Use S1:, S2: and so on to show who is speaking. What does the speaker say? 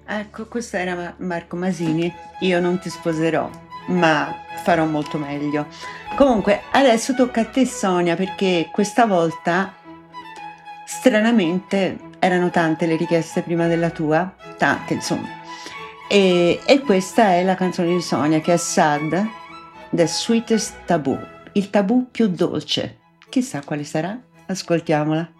S1: Ecco, questo era Marco Masini. Io non ti sposerò, ma farò molto meglio. Comunque, adesso tocca a te, Sonia, perché questa volta, stranamente, erano tante le richieste prima della tua, tante, insomma. E questa è la canzone di Sonia, che è Sad, The Sweetest Taboo, il tabù più dolce. Chissà quale sarà? Ascoltiamola.